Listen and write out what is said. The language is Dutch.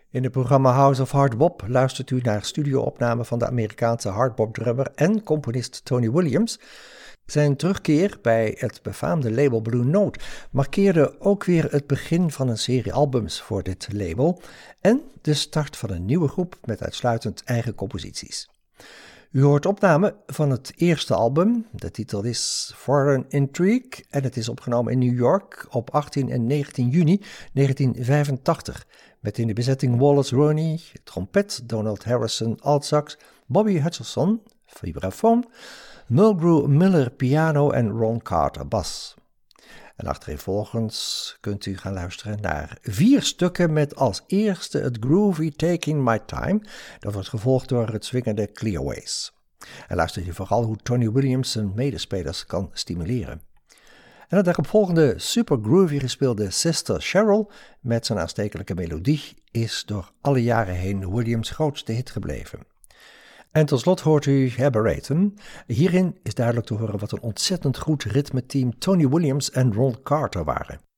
In het programma House of Hard Bop luistert u naar studioopnamen van de Amerikaanse hardbop-drummer en componist Tony Williams. Zijn terugkeer bij het befaamde label Blue Note markeerde ook weer het begin van een serie albums voor dit label en de start van een nieuwe groep met uitsluitend eigen composities. U hoort opname van het eerste album, de titel is Foreign Intrigue en het is opgenomen in New York op 18 en 19 juni 1985. Met in de bezetting Wallace Roney, trompet, Donald Harrison, altsax, Bobby Hutcherson, vibrafoon, Mulgrew Miller piano en Ron Carter bas. En achtereenvolgens kunt u gaan luisteren naar 4 stukken met als eerste het groovy Taking My Time. Dat wordt gevolgd door het swingende Clearways. En luistert u vooral hoe Tony Williams zijn medespelers kan stimuleren. En het daaropvolgende super groovy gespeelde Sister Cheryl met zijn aanstekelijke melodie is door alle jaren heen Williams' grootste hit gebleven. En tot slot hoort u Aberratum. Hierin is duidelijk te horen wat een ontzettend goed ritmeteam Tony Williams en Ron Carter waren.